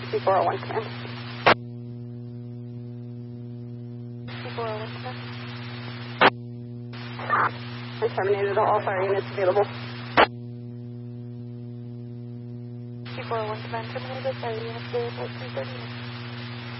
C401 command. C401 command. I terminated all fire units available. C401 command terminated, fire units available 330.